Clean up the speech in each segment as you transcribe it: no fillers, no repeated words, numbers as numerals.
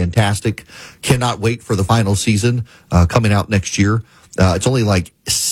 fantastic. Cannot wait for the final season coming out next year. It's only like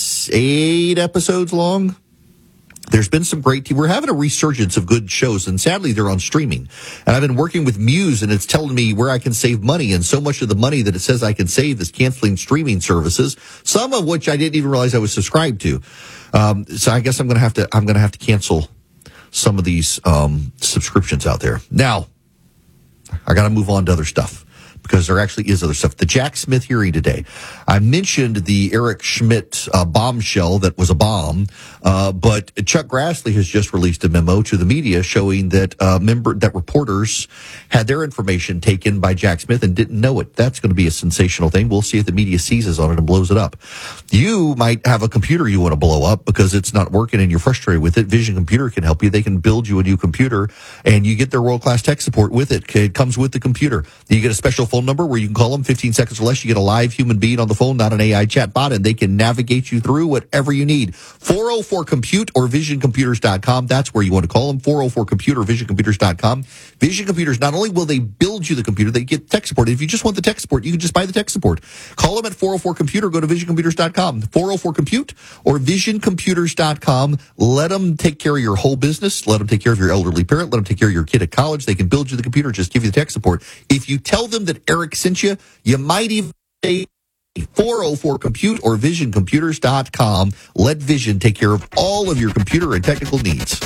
8 episodes long. There's been some great, we're having a resurgence of good shows, and sadly they're on streaming. And I've been working with Muse, and it's telling me where I can save money, and so much of the money that it says I can save is canceling streaming services, some of which I didn't even realize I was subscribed to. So I guess I'm going to have to cancel some of these subscriptions out there. Now, I got to move on to other stuff, because there actually is other stuff. The Jack Smith hearing today. I mentioned the Eric Schmidt bombshell that was a bomb, but Chuck Grassley has just released a memo to the media showing that that reporters had their information taken by Jack Smith and didn't know it. That's going to be a sensational thing. We'll see if the media seizes on it and blows it up. You might have a computer you want to blow up because it's not working and you're frustrated with it. Vision Computer can help you. They can build you a new computer, and you get their world-class tech support with it. It comes with the computer. You get a special phone number where you can call them 15 seconds or less. You get a live human being on the phone, not an AI chat bot, and they can navigate you through whatever you need. 404-COMPUTE or VisionComputers.com. That's where you want to call them. 404-COMPUTE or VisionComputers.com. Vision Computers, not only will they build you the computer, they get tech support. If you just want the tech support, you can just buy the tech support. Call them at 404-COMPUTE or go to VisionComputers.com. 404-COMPUTE or VisionComputers.com. Let them take care of your whole business. Let them take care of your elderly parent. Let them take care of your kid at college. They can build you the computer, just give you the tech support. If you tell them that Eric sent you, you might even say 404-COMPUTE or VisionComputers.com. Let Vision take care of all of your computer and technical needs.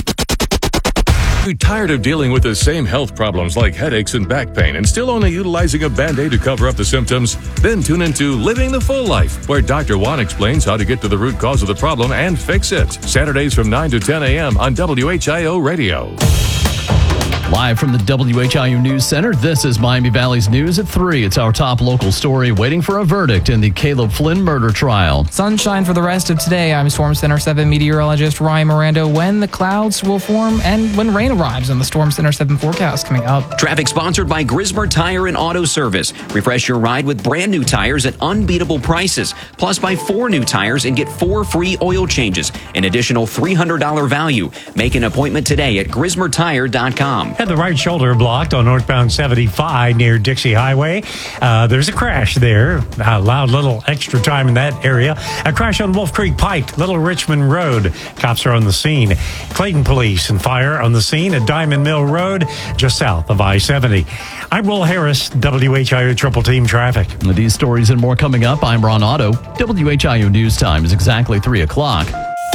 Are you tired of dealing with the same health problems like headaches and back pain and still only utilizing a Band-Aid to cover up the symptoms? Then tune into Living the Full Life, where Dr. Juan explains how to get to the root cause of the problem and fix it. Saturdays from 9 to 10 a.m. on WHIO Radio. Live from the WHIO News Center, this is Miami Valley's News at 3. It's our top local story, waiting for a verdict in the Caleb Flynn murder trial. Sunshine for the rest of today. I'm Storm Center 7 meteorologist Ryan Miranda. When the clouds will form and when rain arrives on the Storm Center 7 forecast coming up. Traffic sponsored by Grismer Tire and Auto Service. Refresh your ride with brand new tires at unbeatable prices. Plus, buy 4 new tires and get 4 free oil changes. An additional $300 value. Make an appointment today at GrismerTire.com. Had the right shoulder blocked on northbound 75 near Dixie Highway. There's a crash there. Allowed little extra time in that area. A crash on Wolf Creek Pike, Little Richmond Road. Cops are on the scene. Clayton Police and Fire on the scene at Diamond Mill Road, just south of I-70. I'm Will Harris, WHIO Triple Team Traffic. With these stories and more coming up, I'm Ron Otto. WHIO News Time is exactly 3 o'clock.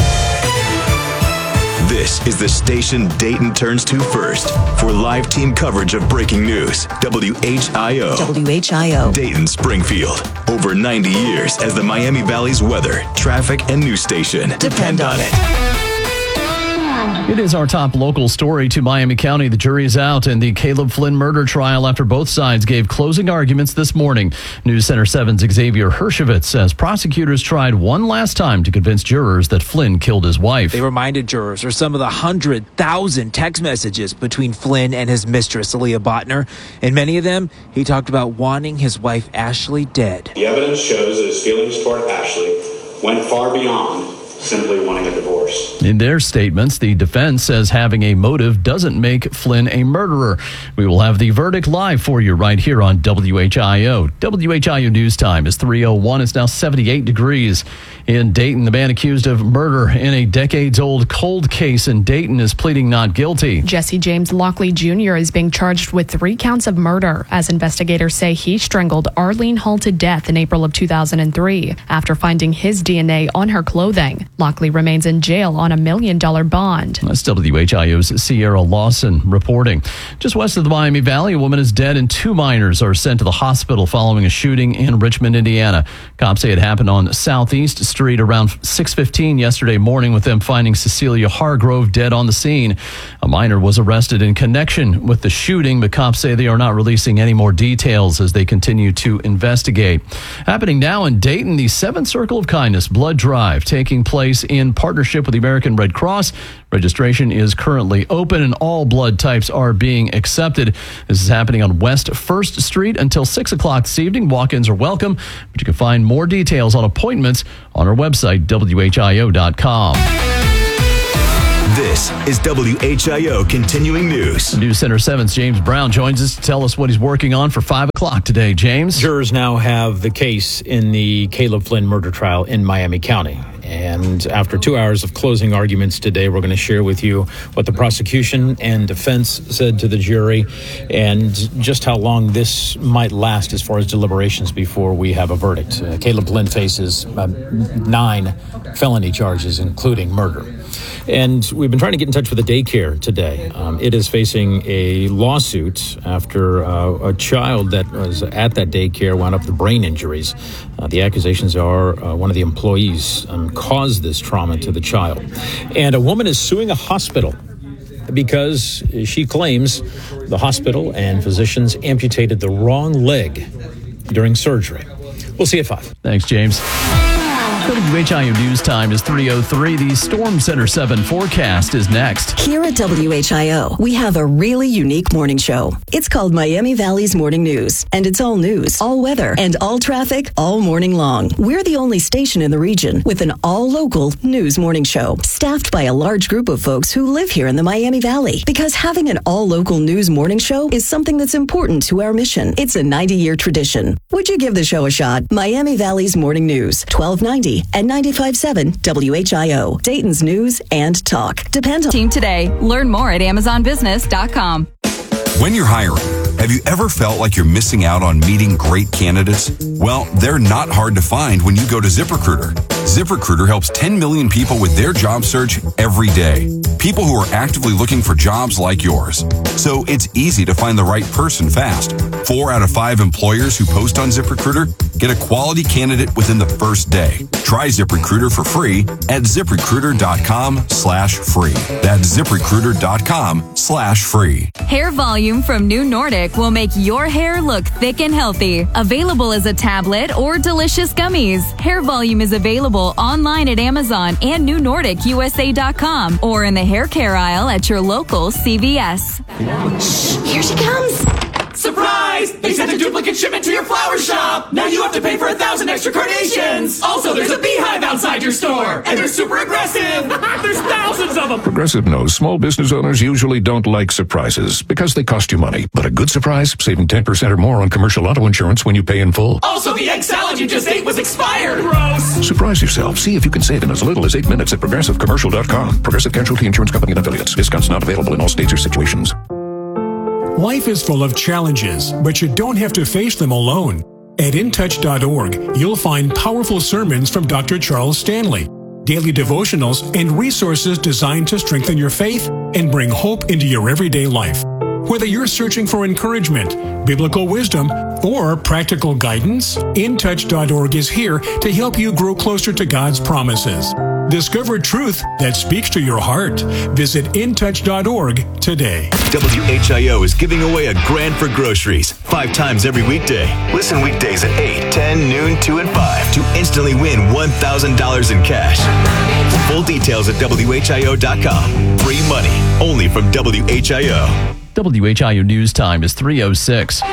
This is the station Dayton turns to first for live team coverage of breaking news. WHIO. WHIO. Dayton, Springfield. Over 90 years as the Miami Valley's weather, traffic, and news station. Depend on it. It is our top local story to Miami County. The jury is out in the Caleb Flynn murder trial after both sides gave closing arguments this morning. News Center 7's Xavier Hershevitz says prosecutors tried one last time to convince jurors that Flynn killed his wife. They reminded jurors of some of the 100,000 text messages between Flynn and his mistress, Aaliyah Botner. In many of them, he talked about wanting his wife, Ashley, dead. The evidence shows that his feelings toward Ashley went far beyond simply wanting a divorce. In their statements, the defense says having a motive doesn't make Flynn a murderer. We will have the verdict live for you right here on WHIO. WHIO News Time is 3:01. It's now 78 degrees in Dayton. The man accused of murder in a decades-old cold case in Dayton is pleading not guilty. Jesse James Lockley Jr. is being charged with 3 counts of murder, as investigators say he strangled Arlene Hall to death in April of 2003 after finding his DNA on her clothing. Lockley remains in jail on $1 million bond. That's WHIO's Sierra Lawson reporting. Just west of the Miami Valley, a woman is dead and 2 minors are sent to the hospital following a shooting in Richmond, Indiana. Cops say it happened on Southeast Street around 6:15 yesterday morning, with them finding Cecilia Hargrove dead on the scene. A minor was arrested in connection with the shooting, but cops say they are not releasing any more details as they continue to investigate. Happening now in Dayton, the 7th Circle of Kindness blood drive taking place in partnership with the American Red Cross. Registration is currently open and all blood types are being accepted. This is happening on West 1st Street until 6 o'clock this evening. Walk-ins are welcome, but you can find more details on appointments on our website, WHIO.com. This This is WHIO Continuing News. News Center 7's James Brown joins us to tell us what he's working on for 5 o'clock today. James? Jurors now have the case in the Caleb Flynn murder trial in Miami County. And after 2 hours of closing arguments today, we're going to share with you what the prosecution and defense said to the jury and just how long this might last as far as deliberations before we have a verdict. Caleb Flynn faces 9 felony charges, including murder. And we've been trying to get in touch with the daycare today. It is facing a lawsuit after a child that was at that daycare wound up with brain injuries. The accusations are one of the employees caused this trauma to the child. And a woman is suing a hospital because she claims the hospital and physicians amputated the wrong leg during surgery. We'll see you at 5. Thanks, James. WHIO News Time is 3:03. The Storm Center 7 forecast is next. Here at WHIO, we have a really unique morning show. It's called Miami Valley's Morning News, and it's all news, all weather, and all traffic all morning long. We're the only station in the region with an all-local news morning show, staffed by a large group of folks who live here in the Miami Valley. Because having an all-local news morning show is something that's important to our mission. It's a 90-year tradition. Would you give the show a shot? Miami Valley's Morning News, 1290 and 95.7 WHIO. Dayton's news and talk. Depend on Team today. Learn more at AmazonBusiness.com. When you're hiring, have you ever felt like you're missing out on meeting great candidates? Well, they're not hard to find when you go to ZipRecruiter. ZipRecruiter helps 10 million people with their job search every day. People who are actively looking for jobs like yours. So it's easy to find the right person fast. 4 out of 5 employers who post on ZipRecruiter get a quality candidate within the first day. Try ZipRecruiter for free at ZipRecruiter.com/free. That's ZipRecruiter.com/free. Hair volume from New Nordic will make your hair look thick and healthy. Available as a tablet or delicious gummies. Hair volume is available online at Amazon and NewNordicUSA.com or in the hair care aisle at your local CVS. Here she comes. Surprise! They sent a duplicate shipment to your flower shop! Now you have to pay for 1,000 extra carnations! Also, there's a beehive outside your store! And they're super aggressive! There's thousands of them! Progressive knows small business owners usually don't like surprises because they cost you money. But a good surprise, saving 10% or more on commercial auto insurance when you pay in full. Also, the egg salad you just ate was expired! Gross! Surprise yourself. See if you can save in as little as 8 minutes at ProgressiveCommercial.com. Progressive Casualty Insurance Company and Affiliates. Discounts not available in all states or situations. Life is full of challenges, but you don't have to face them alone. At InTouch.org, you'll find powerful sermons from Dr. Charles Stanley, daily devotionals, and resources designed to strengthen your faith and bring hope into your everyday life. Whether you're searching for encouragement, biblical wisdom, or practical guidance, InTouch.org is here to help you grow closer to God's promises. Discover truth that speaks to your heart. Visit InTouch.org today. WHIO is giving away a grand for groceries 5 times every weekday. Listen weekdays at 8, 10, noon, 2, and 5 to instantly win $1,000 in cash. Full details at WHIO.com. Free money only from WHIO. WHIO News Time is 3:06.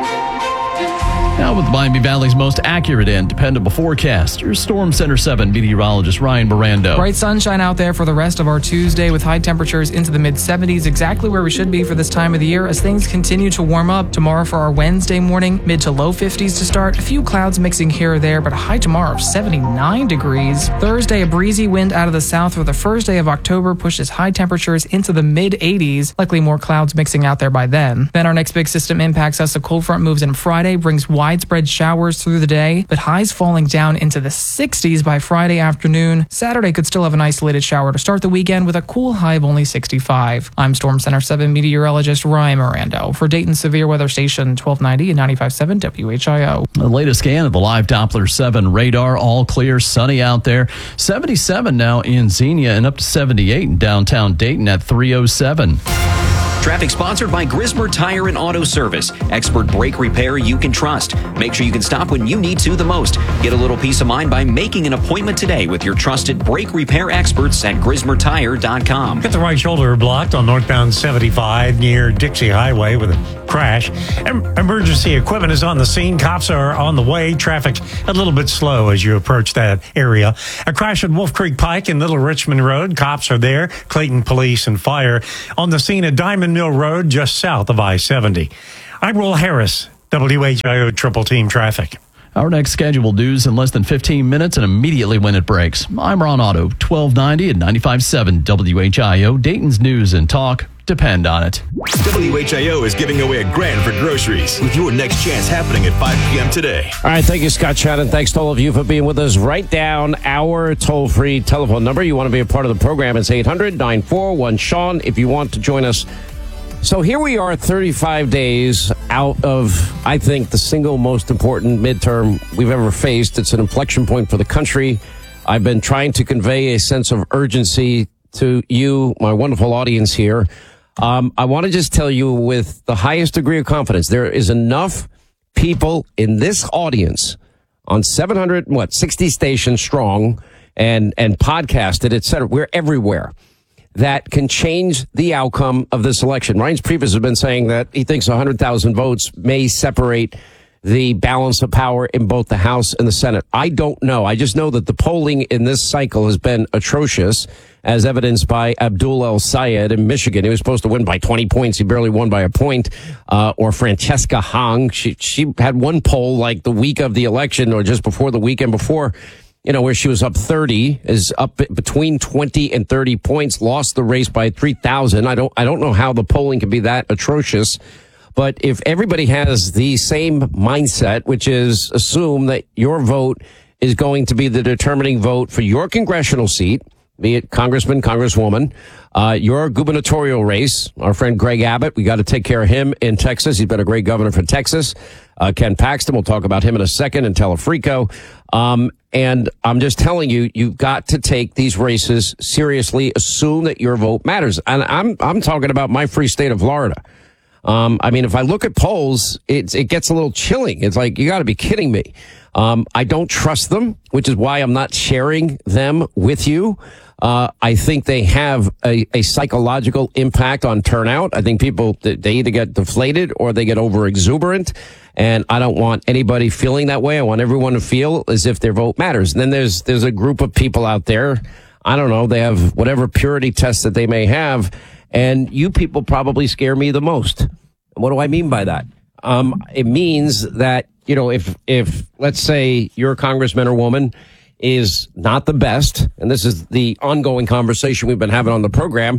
Now with Miami Valley's most accurate and dependable forecast, your Storm Center 7 meteorologist Ryan Mirando. Bright sunshine out there for the rest of our Tuesday with high temperatures into the mid-70s, exactly where we should be for this time of the year as things continue to warm up. Tomorrow for our Wednesday morning, mid to low 50s to start. A few clouds mixing here or there, but a high tomorrow of 79 degrees. Thursday, a breezy wind out of the south for the first day of October pushes high temperatures into the mid-80s. Likely more clouds mixing out there by then. Then our next big system impacts us. A cold front moves in Friday, brings widespread showers through the day, but highs falling down into the 60s by Friday afternoon. Saturday could still have an isolated shower to start the weekend with a cool high of only 65. I'm Storm Center 7 meteorologist Ryan Mirando for Dayton Severe Weather Station 1290 and 95.7 WHIO. The latest scan of the live Doppler 7 radar, all clear, sunny out there. 77 now in Xenia and up to 78 in downtown Dayton at 3:07. Traffic sponsored by Grismer Tire and Auto Service. Expert brake repair you can trust. Make sure you can stop when you need to the most. Get a little peace of mind by making an appointment today with your trusted brake repair experts at GrismerTire.com. Got the right shoulder blocked on northbound 75 near Dixie Highway with a crash. Emergency equipment is on the scene. Cops are on the way. Traffic's a little bit slow as you approach that area. A crash at Wolf Creek Pike in Little Richmond Road. Cops are there. Clayton Police and Fire on the scene at Diamond Mill Road, just south of I-70. I'm Will Harris, WHIO Triple Team Traffic. Our next scheduled news in less than 15 minutes and immediately when it breaks. I'm Ron Otto, 1290 and 95.7 WHIO, Dayton's News and Talk. Depend on it. WHIO is giving away $1,000 for groceries with your next chance happening at 5 p.m. today. All right, thank you, Scott Shannon. Thanks to all of you for being with us. Write down our toll-free telephone number. You want to be a part of the program. It's 800-941-SEAN if you want to join us. So here we are 35 days out of, I think, the single most important midterm we've ever faced. It's an inflection point for the country. I've been trying to convey a sense of urgency to you, my wonderful audience here. I want to just tell you with the highest degree of confidence, there is enough people in this audience on 760 stations strong and podcasted, et cetera. We're everywhere. That can change the outcome of this election. Reince Priebus has been saying that he thinks 100,000 votes may separate the balance of power in both the House and the Senate. I don't know. I just know that the polling in this cycle has been atrocious, as evidenced by Abdul El-Sayed in Michigan. He was supposed to win by 20 points. He barely won by a point. Or Francesca Hong. She had one poll like the week of the election or just before the weekend before, where she was up 30, is up between 20 and 30 points, lost the race by 3,000. I don't know how the polling can be that atrocious. But if everybody has the same mindset, which is assume that your vote is going to be the determining vote for your congressional seat, be it congressman, congresswoman, your gubernatorial race, our friend Greg Abbott, we got to take care of him in Texas. He's been a great governor for Texas. Ken Paxton, we'll talk about him in a second, and Telefrico. And I'm just telling you, you've got to take these races seriously. Assume that your vote matters. And I'm talking about my free state of Florida. If I look at polls, it gets a little chilling. It's like, you got to be kidding me. I don't trust them, which is why I'm not sharing them with you. I think they have a psychological impact on turnout. I think people, they either get deflated or they get over exuberant. And I don't want anybody feeling that way. I want everyone to feel as if their vote matters. And then there's a group of people out there. I don't know. They have whatever purity test that they may have. And you people probably scare me the most. What do I mean by that? It means that, if let's say your congressman or woman is not the best, and this is the ongoing conversation we've been having on the program,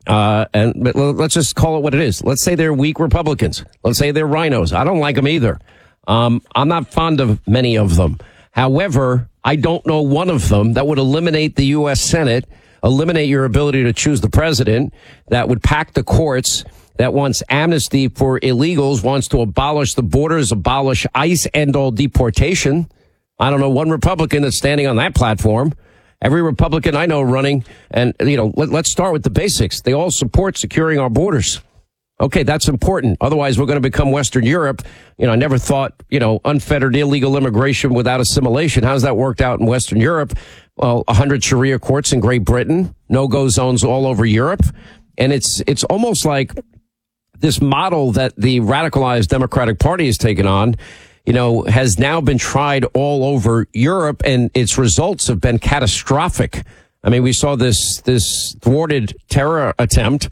and let's just call it what it is. Let's say they're weak Republicans. Let's say they're rhinos. I don't like them either. I'm not fond of many of them. However, I don't know one of them that would eliminate the U.S. Senate, eliminate your ability to choose the president, that would pack the courts, that wants amnesty for illegals, wants to abolish the borders, abolish ICE, end all deportation. I don't know one Republican that's standing on that platform. Every Republican I know running, and, let's start with the basics. They all support securing our borders. Okay, that's important. Otherwise, we're going to become Western Europe. I never thought, unfettered illegal immigration without assimilation. How's that worked out in Western Europe? Well, 100 Sharia courts in Great Britain, no-go zones all over Europe. And it's almost like this model that the radicalized Democratic Party has taken on, has now been tried all over Europe, and its results have been catastrophic. We saw this thwarted terror attempt.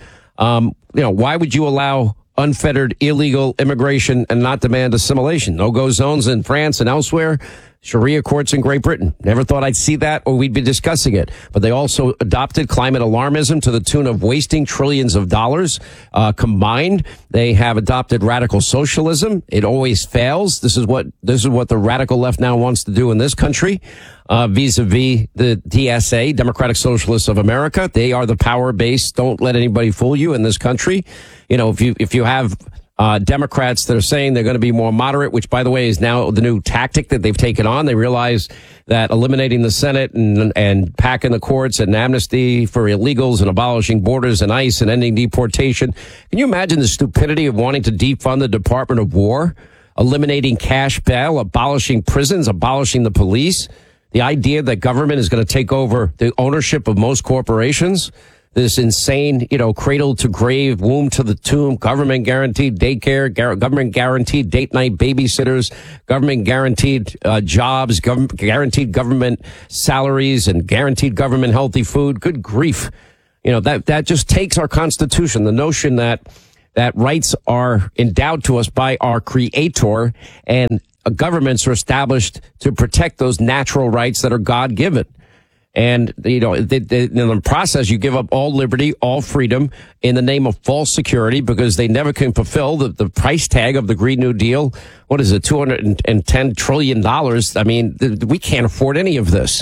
Why would you allow unfettered illegal immigration and not demand assimilation? No-go zones in France and elsewhere. Sharia courts in Great Britain. Never thought I'd see that or we'd be discussing it. But they also adopted climate alarmism to the tune of wasting trillions of dollars. Combined, they have adopted radical socialism. It always fails. This is what the radical left now wants to do in this country. Vis-a-vis the DSA, Democratic Socialists of America. They are the power base. Don't let anybody fool you in this country. If you have Democrats that are saying they're going to be more moderate, which, by the way, is now the new tactic that they've taken on. They realize that eliminating the Senate and packing the courts and amnesty for illegals and abolishing borders and ICE and ending deportation. Can you imagine the stupidity of wanting to defund the Department of War, eliminating cash bail, abolishing prisons, abolishing the police? The idea that government is going to take over the ownership of most corporations? This insane, cradle to grave, womb to the tomb, government guaranteed daycare, government guaranteed date night babysitters, government guaranteed jobs, guaranteed government salaries, and guaranteed government healthy food. Good grief. That just takes our Constitution, the notion that rights are endowed to us by our Creator, and governments are established to protect those natural rights that are God-given. And, in the process, you give up all liberty, all freedom in the name of false security, because they never can fulfill the price tag of the Green New Deal. What is it, $210 trillion? I mean, we can't afford any of this.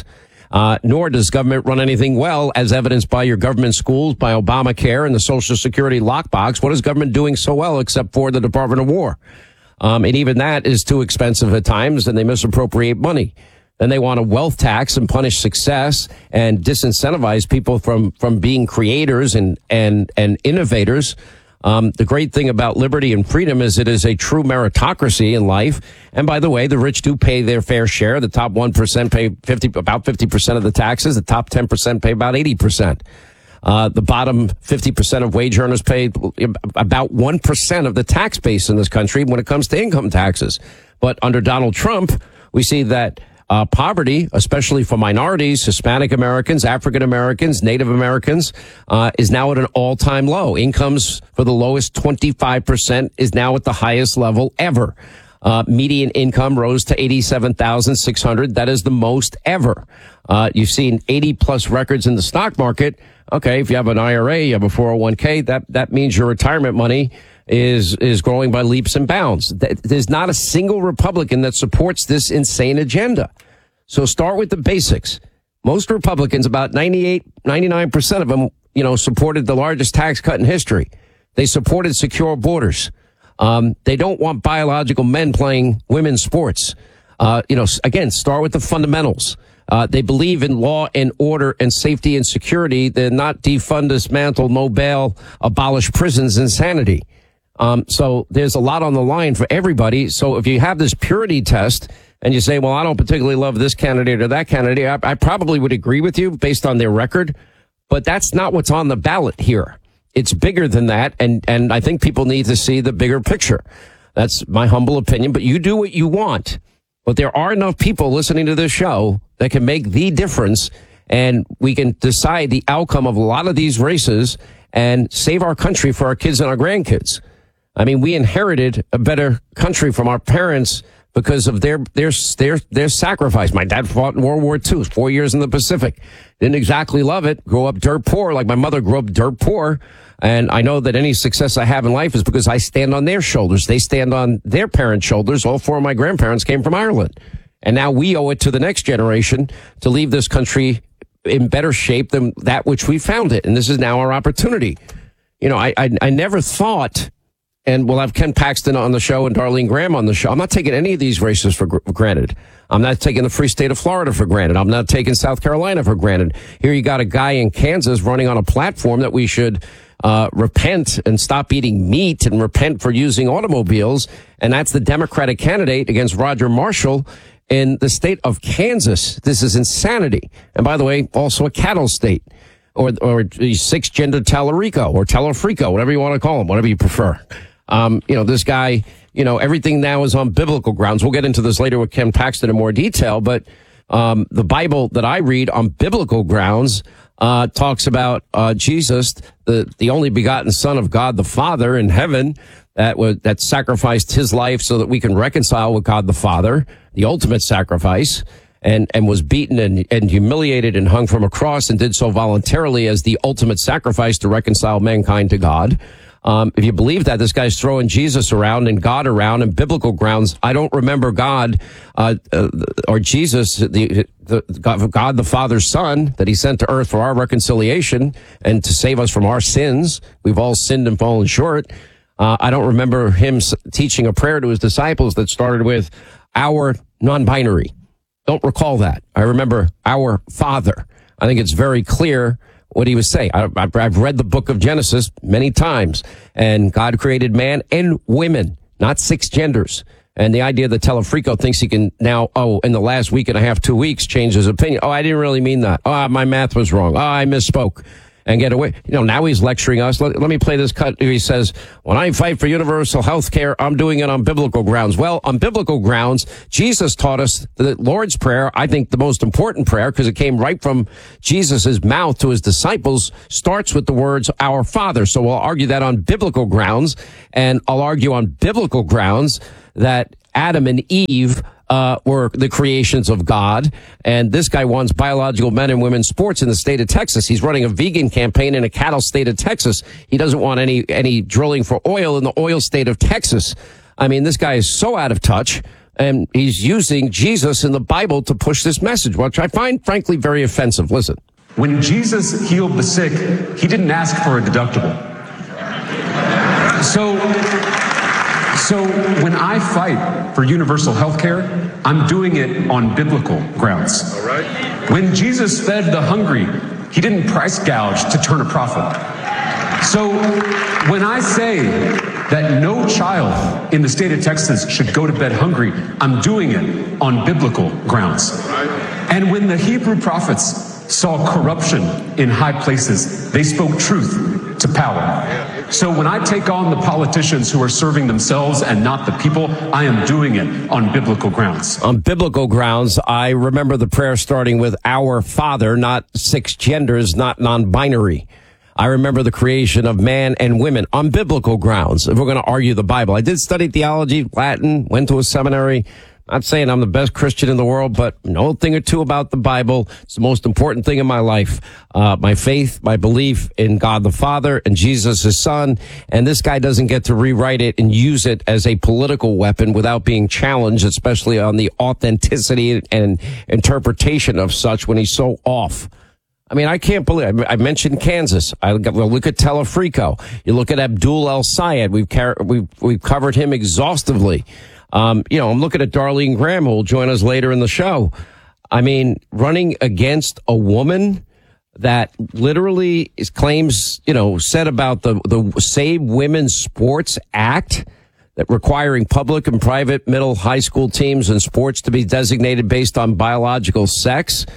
Nor does government run anything well, as evidenced by your government schools, by Obamacare and the Social Security lockbox. What is government doing so well except for the Department of War? And even that is too expensive at times, and they misappropriate money. Then they want a wealth tax and punish success and disincentivize people from being creators and innovators. The great thing about liberty and freedom is it is a true meritocracy in life. And by the way, the rich do pay their fair share. The top 1% pay about 50% of the taxes. The top 10% pay about 80%. The bottom 50% of wage earners pay about 1% of the tax base in this country when it comes to income taxes. But under Donald Trump, we see that poverty, especially for minorities, Hispanic Americans, African Americans, Native Americans, is now at an all-time low. Incomes for the lowest 25% is now at the highest level ever. Median income rose to $87,600. That is the most ever. You've seen 80-plus records in the stock market. Okay, if you have an IRA, you have a 401k, that means your retirement money is growing by leaps and bounds. There's not a single Republican that supports this insane agenda. So start with the basics. Most Republicans, about 99% of them, supported the largest tax cut in history. They supported secure borders. They don't want biological men playing women's sports. Again, start with the fundamentals. They believe in law and order and safety and security. They're not defund, dismantle, no bail, abolish prisons, insanity. So there's a lot on the line for everybody. So if you have this purity test and you say, well, I don't particularly love this candidate or that candidate, I probably would agree with you based on their record, but that's not what's on the ballot here. It's bigger than that. And I think people need to see the bigger picture. That's my humble opinion, but you do what you want. But there are enough people listening to this show that can make the difference, and we can decide the outcome of a lot of these races and save our country for our kids and our grandkids. I mean, we inherited a better country from our parents because of their sacrifice. My dad fought in World War II, 4 years in the Pacific. Didn't exactly love it. Grew up dirt poor, like my mother grew up dirt poor. And I know that any success I have in life is because I stand on their shoulders. They stand on their parents' shoulders. All four of my grandparents came from Ireland. And now we owe it to the next generation to leave this country in better shape than that which we found it. And this is now our opportunity. I never thought, and we'll have Ken Paxton on the show and Darlene Graham on the show. I'm not taking any of these races for granted. I'm not taking the free state of Florida for granted. I'm not taking South Carolina for granted. Here you got a guy in Kansas running on a platform that we should repent and stop eating meat and repent for using automobiles. And that's the Democratic candidate against Roger Marshall in the state of Kansas. This is insanity. And by the way, also a cattle state, or six-gender Tellerico or Telefrico, whatever you want to call him, whatever you prefer. This guy, everything now is on biblical grounds. We'll get into this later with Ken Paxton in more detail, but the Bible that I read on biblical grounds talks about Jesus, the only begotten Son of God the Father in heaven, that sacrificed his life so that we can reconcile with God the Father, the ultimate sacrifice, and was beaten and humiliated and hung from a cross, and did so voluntarily as the ultimate sacrifice to reconcile mankind to God. If you believe that, this guy's throwing Jesus around and God around and biblical grounds. I don't remember God or Jesus, God the Father's Son, that he sent to earth for our reconciliation and to save us from our sins. We've all sinned and fallen short. I don't remember him teaching a prayer to his disciples that started with our non-binary. Don't recall that. I remember our Father. I think it's very clear what he was saying. I've read the book of Genesis many times, and God created man and women, not 6 genders. And the idea that Telefrico thinks he can now, in the last week and a half, 2 weeks, change his opinion. I didn't really mean that. My math was wrong. I misspoke. And get away. Now he's lecturing us. Let me play this cut. He says, when I fight for universal health care, I'm doing it on biblical grounds. Well, on biblical grounds, Jesus taught us the Lord's Prayer. I think the most important prayer, because it came right from Jesus' mouth to his disciples, starts with the words, our Father. So we'll argue that on biblical grounds. And I'll argue on biblical grounds that Adam and Eve were the creations of God. And this guy wants biological men and women's sports in the state of Texas. He's running a vegan campaign in a cattle state of Texas. He doesn't want any drilling for oil in the oil state of Texas. I mean, this guy is so out of touch, and he's using Jesus in the Bible to push this message, which I find, frankly, very offensive. Listen. When Jesus healed the sick, he didn't ask for a deductible. So when I fight for universal health care, I'm doing it on biblical grounds. All right. When Jesus fed the hungry, he didn't price gouge to turn a profit. So when I say that no child in the state of Texas should go to bed hungry, I'm doing it on biblical grounds. All right. And when the Hebrew prophets saw corruption in high places, they spoke truth to power. So when I take on the politicians who are serving themselves and not the people, I am doing it on biblical grounds. On biblical grounds, I remember the prayer starting with our Father, not 6 genders, not non-binary. I remember the creation of man and women on biblical grounds. If we're going to argue the Bible, I did study theology, Latin, went to a seminary. Not saying I'm the best Christian in the world, but know a thing or two about the Bible. It's the most important thing in my life. My faith, my belief in God the Father and Jesus his Son. And this guy doesn't get to rewrite it and use it as a political weapon without being challenged, especially on the authenticity and interpretation of such when he's so off. I mean, I can't believe I mentioned Kansas. We'll look at Telefrico. You look at Abdul El Sayed. We've covered him exhaustively. I'm looking at Darlene Graham, who will join us later in the show. I mean, running against a woman that literally claims, said about the Save Women's Sports Act, that requiring public and private middle high school teams and sports to be designated based on biological sex.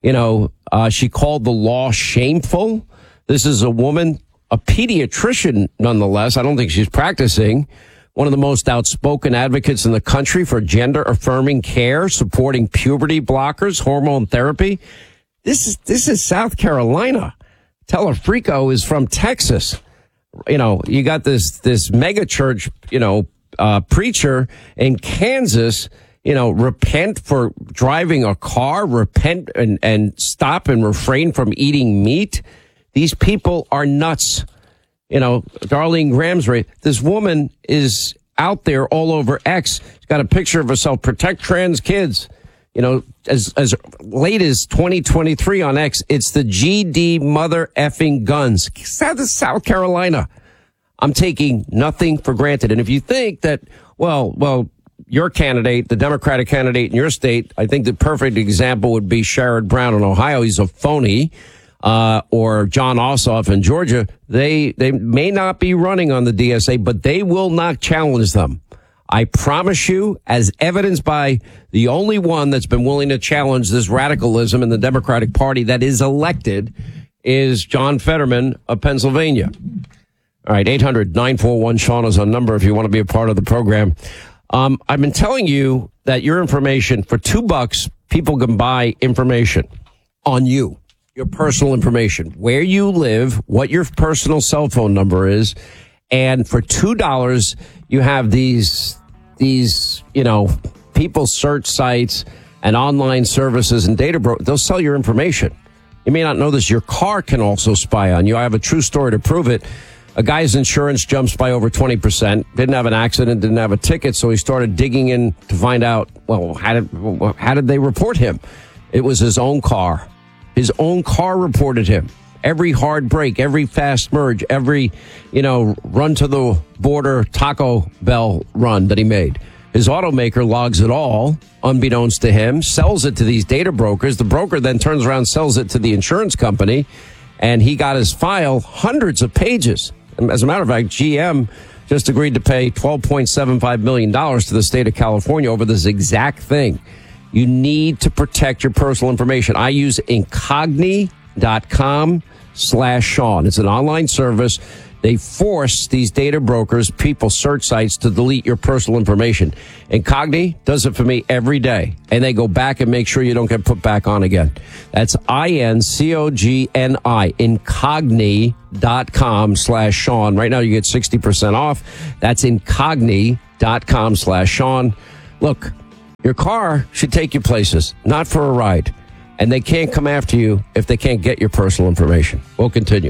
She called the law shameful. This is a woman, a pediatrician, nonetheless. I don't think she's practicing. One of the most outspoken advocates in the country for gender-affirming care, supporting puberty blockers, hormone therapy. This is South Carolina. Telefrico is from Texas. You got this mega church, preacher in Kansas, repent for driving a car, repent and stop and refrain from eating meat. These people are nuts. Darlene Graham's right. This woman is out there all over X. She's got a picture of herself, protect trans kids. As late as 2023 on X, it's the GD mother effing guns. South Carolina. I'm taking nothing for granted. And if you think that, well, your candidate, the Democratic candidate in your state, I think the perfect example would be Sherrod Brown in Ohio. He's a phony. Or John Ossoff in Georgia, they may not be running on the DSA, but they will not challenge them. I promise you, as evidenced by the only one that's been willing to challenge this radicalism in the Democratic Party that is elected is John Fetterman of Pennsylvania. All right, 800-941-SEAN is our number if you want to be a part of the program. I've been telling you that your information, for $2, people can buy information on you. Your personal information, where you live, what your personal cell phone number is. And for $2, you have these, people search sites and online services and data they'll sell your information. You may not know this. Your car can also spy on you. I have a true story to prove it. A guy's insurance jumps by over 20%, didn't have an accident, didn't have a ticket. So he started digging in to find out, how did they report him? It was his own car. His own car reported him. Every hard break, every fast merge, every, run to the border Taco Bell run that he made. His automaker logs it all, unbeknownst to him, sells it to these data brokers. The broker then turns around and sells it to the insurance company, and he got his file hundreds of pages. As a matter of fact, GM just agreed to pay $12.75 million to the state of California over this exact thing. You need to protect your personal information. I use Incogni.com/Sean. It's an online service. They force these data brokers, people, search sites to delete your personal information. Incogni does it for me every day. And they go back and make sure you don't get put back on again. That's Incogni, Incogni.com/Sean. Right now you get 60% off. That's Incogni.com/Sean. Look, your car should take you places, not for a ride. And they can't come after you if they can't get your personal information. We'll continue.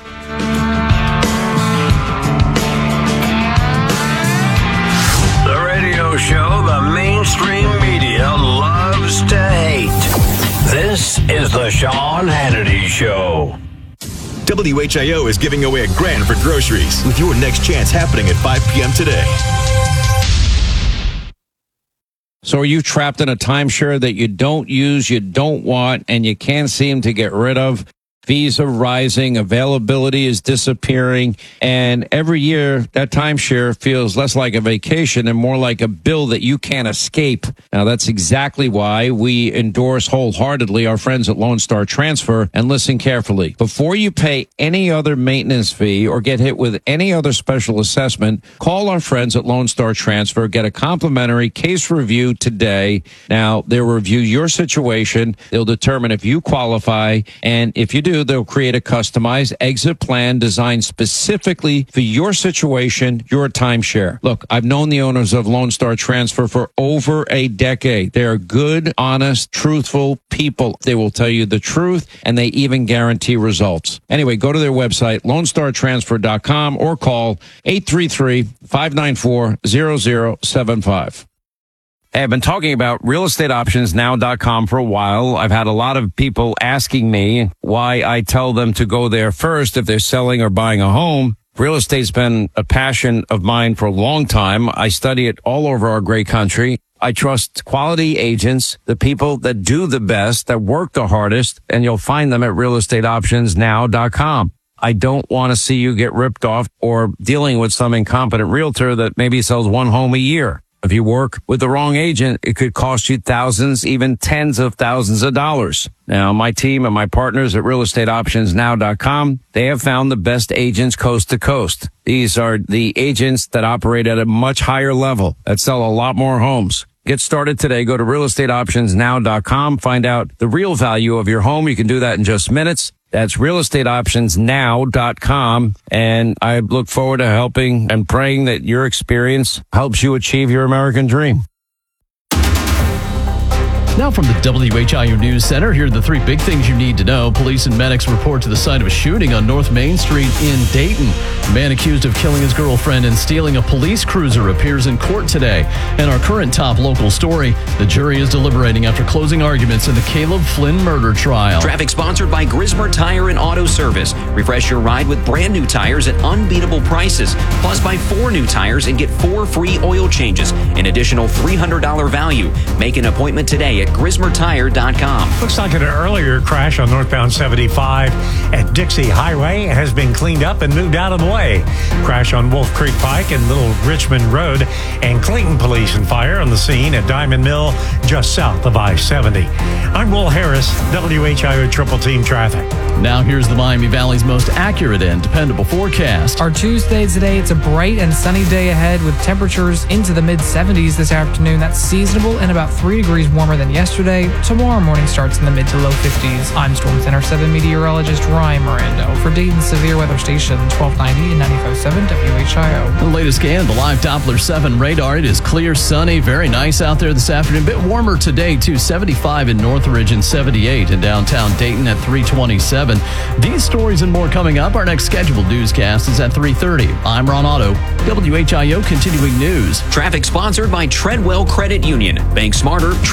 Show the mainstream media loves to hate. This is the Sean Hannity Show. WHIO is giving away $1,000 for groceries with your next chance happening at 5 p.m. today. So are you trapped in a timeshare that you don't use, you don't want, and you can't seem to get rid of? Fees are rising, availability is disappearing, and every year that timeshare feels less like a vacation and more like a bill that you can't escape. Now, that's exactly why we endorse wholeheartedly our friends at Lone Star Transfer, and listen carefully. Before you pay any other maintenance fee or get hit with any other special assessment, call our friends at Lone Star Transfer, get a complimentary case review today. Now, they'll review your situation, they'll determine if you qualify, and if you do, they'll create a customized exit plan designed specifically for your situation, your timeshare. Look, I've known the owners of Lone Star Transfer for over a decade. They are good, honest, truthful people. They will tell you the truth, and they even guarantee results. Anyway, go to their website, LoneStarTransfer.com, or call 833-594-0075. Hey, I've been talking about realestateoptionsnow.com for a while. I've had a lot of people asking me why I tell them to go there first if they're selling or buying a home. Real estate's been a passion of mine for a long time. I study it all over our great country. I trust quality agents, the people that do the best, that work the hardest, and you'll find them at realestateoptionsnow.com. I don't want to see you get ripped off or dealing with some incompetent realtor that maybe sells one home a year. If you work with the wrong agent, it could cost you thousands, even tens of thousands of dollars. Now, my team and my partners at realestateoptionsnow.com, they have found the best agents coast to coast. These are the agents that operate at a much higher level, that sell a lot more homes. Get started today. Go to realestateoptionsnow.com. Find out the real value of your home. You can do that in just minutes. That's realestateoptionsnow.com. And I look forward to helping and praying that your experience helps you achieve your American dream. Now from the WHIO News Center, here are the three big things you need to know. Police and medics report to the site of a shooting on North Main Street in Dayton. A man accused of killing his girlfriend and stealing a police cruiser appears in court today. And our current top local story, the jury is deliberating after closing arguments in the Caleb Flynn murder trial. Traffic sponsored by Grismer Tire and Auto Service. Refresh your ride with brand new tires at unbeatable prices. Plus, buy 4 new tires and get 4 free oil changes. An additional $300 value. Make an appointment today at GrismerTire.com. Looks like an earlier crash on northbound 75 at Dixie Highway has been cleaned up and moved out of the way. Crash on Wolf Creek Pike and Little Richmond Road, and Clayton Police and Fire on the scene at Diamond Mill just south of I-70. I'm Will Harris, WHIO Triple Team Traffic. Now here's the Miami Valley's most accurate and dependable forecast. Our Tuesday today, it's a bright and sunny day ahead with temperatures into the mid-70s this afternoon. That's seasonable and about 3 degrees warmer than yesterday. Tomorrow morning starts in the mid to low 50s. I'm Storm Center 7 meteorologist Ryan Mirando for Dayton's Severe Weather Station 1290 and 95.7 WHIO. The latest scan, the live Doppler 7 radar. It is clear, sunny, very nice out there this afternoon. A bit warmer today, too. 75 in Northridge and 78 in downtown Dayton at 327. These stories and more coming up. Our next scheduled newscast is at 3:30. I'm Ron Otto, WHIO Continuing News. Traffic sponsored by Treadwell Credit Union. Bank smarter, travel easy.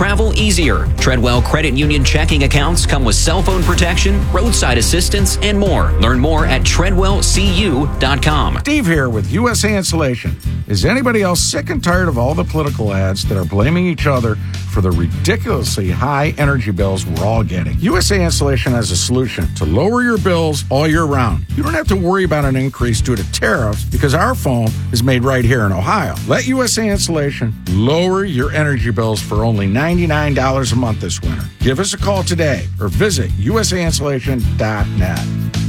easier. Treadwell Credit Union checking accounts come with cell phone protection, roadside assistance, and more. Learn more at treadwellcu.com. Steve here with USA Insulation. Is anybody else sick and tired of all the political ads that are blaming each other for the ridiculously high energy bills we're all getting? USA Insulation has a solution to lower your bills all year round. You don't have to worry about an increase due to tariffs because our foam is made right here in Ohio. Let USA Insulation lower your energy bills for only $99 a month this winter. Give us a call today or visit usainsulation.net.